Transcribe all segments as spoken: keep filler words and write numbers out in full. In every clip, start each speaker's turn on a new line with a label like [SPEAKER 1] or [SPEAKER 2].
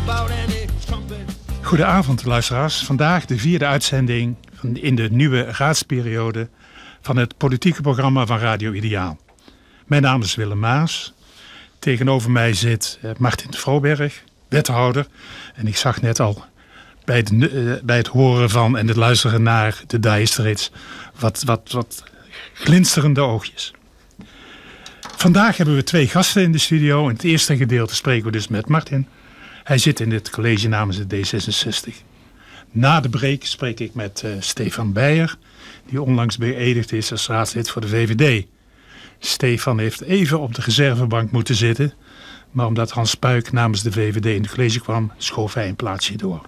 [SPEAKER 1] Goedenavond luisteraars. Vandaag de vierde uitzending in de nieuwe raadsperiode van het politieke programma van Radio Ideaal. Mijn naam is Willem Maas. Tegenover mij zit Martin Froberg, wethouder. En ik zag net al bij het, uh, bij het horen van en het luisteren naar de Dire Straits wat, wat, wat glinsterende oogjes. Vandaag hebben we twee gasten in de studio. In het eerste gedeelte spreken we dus met Martin. Hij zit in dit college namens de D zesenzestig. Na de break spreek ik met uh, Stefan Beijer, die onlangs beëdigd is als raadslid voor de V V D. Stefan heeft even op de reservebank moeten zitten, maar omdat Hans Puik namens de V V D in het college kwam, schoof hij een plaatsje door.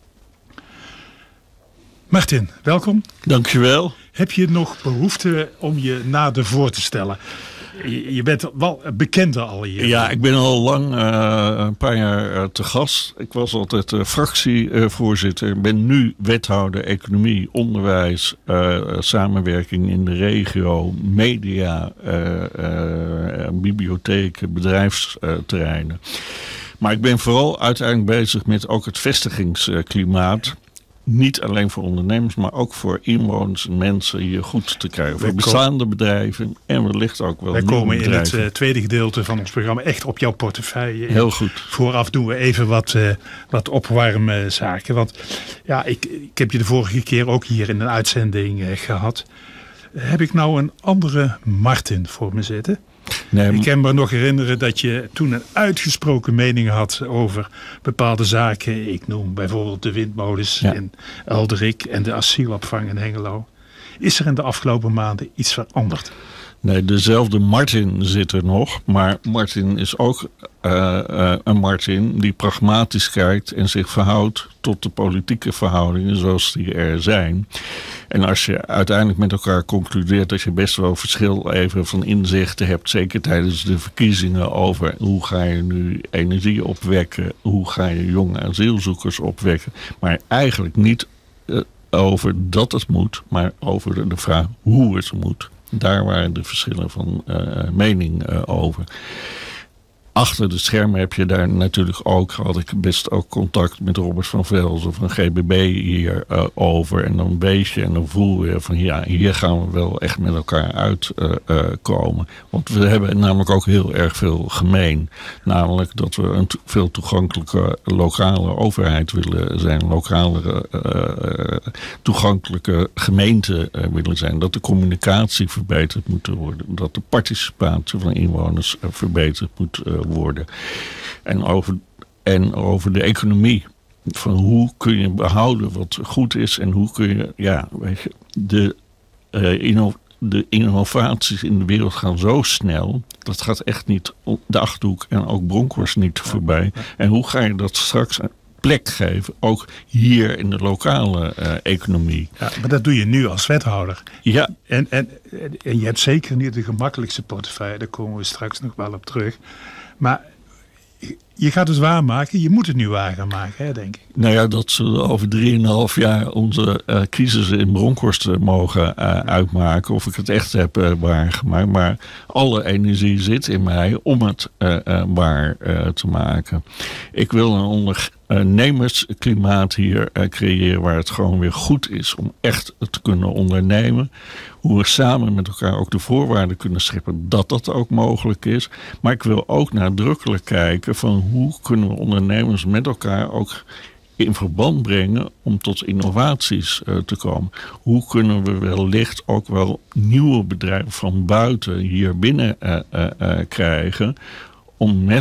[SPEAKER 1] Martin, welkom.
[SPEAKER 2] Dankjewel.
[SPEAKER 1] Heb je nog behoefte om je nader voor te stellen? Je bent wel bekender al hier.
[SPEAKER 2] Ja, ik ben al lang uh, een paar jaar uh, te gast. Ik was altijd uh, fractievoorzitter. Ik ben nu wethouder economie, onderwijs, uh, samenwerking in de regio, media, uh, uh, bibliotheken, bedrijfsterreinen. Maar ik ben vooral uiteindelijk bezig met ook het vestigingsklimaat. Niet alleen voor ondernemers, maar ook voor inwoners en mensen hier goed te krijgen. Voor bestaande bedrijven en wellicht ook wel nieuwe bedrijven. Wij komen in het uh, tweede gedeelte van ons programma echt op jouw portefeuille. Heel goed.
[SPEAKER 1] Vooraf doen we even wat, uh, wat opwarmzaken. Want ja, ik, ik heb je de vorige keer ook hier in een uitzending uh, gehad. Heb ik nou een andere Martin voor me zitten? Nee, ik kan me nog herinneren dat je toen een uitgesproken mening had over bepaalde zaken. Ik noem bijvoorbeeld de windmolens ja. in Elderik en de asielopvang in Hengelo. Is er in de afgelopen maanden iets veranderd?
[SPEAKER 2] Nee, dezelfde Martin zit er nog. Maar Martin is ook uh, uh, een Martin die pragmatisch kijkt en zich verhoudt tot de politieke verhoudingen zoals die er zijn. En als je uiteindelijk met elkaar concludeert dat je best wel verschil even van inzichten hebt, zeker tijdens de verkiezingen, over hoe ga je nu energie opwekken, hoe ga je jonge asielzoekers opwekken, maar eigenlijk niet uh, over dat het moet, maar over de vraag hoe het moet. Daar waren de verschillen van uh, mening uh, over. Achter de schermen heb je daar natuurlijk ook, had ik best ook contact met Robert van Velzen van G B B hier uh, over. En dan weet je en dan voel je van ja, hier gaan we wel echt met elkaar uitkomen. Uh, uh, Want we hebben namelijk ook heel erg veel gemeen. Namelijk dat we een to- veel toegankelijke lokale overheid willen zijn. Lokale uh, toegankelijke gemeente uh, willen zijn. Dat de communicatie verbeterd moet worden. Dat de participatie van inwoners uh, verbeterd moet uh, worden. En over, en over de economie. Van hoe kun je behouden wat goed is en hoe kun je, ja, weet je, de, uh, inno, de innovaties in de wereld gaan zo snel. Dat gaat echt niet de Achterhoek en ook Bronkhorst niet voorbij. En hoe ga je dat straks plek geven, ook hier in de lokale uh, economie.
[SPEAKER 1] Ja, maar dat doe je nu als wethouder.
[SPEAKER 2] Ja.
[SPEAKER 1] En, en, en je hebt zeker niet de gemakkelijkste portefeuille, daar komen we straks nog wel op terug. Maar je gaat het waarmaken, je moet het nu waar gaan maken, hè, denk ik.
[SPEAKER 2] Nou ja, dat zullen over drieënhalf jaar onze uh, kiezers in Bronkhorst uh, mogen uh, uitmaken. Of ik het echt heb uh, waargemaakt. Maar alle energie zit in mij om het uh, uh, waar uh, te maken. Ik wil een ondernemersklimaat hier uh, creëren waar het gewoon weer goed is om echt te kunnen ondernemen. Hoe we samen met elkaar ook de voorwaarden kunnen scheppen dat dat ook mogelijk is. Maar ik wil ook nadrukkelijk kijken van hoe kunnen we ondernemers met elkaar ook in verband brengen om tot innovaties uh, te komen. Hoe kunnen we wellicht ook wel nieuwe bedrijven van buiten hier binnen uh, uh, uh, krijgen om met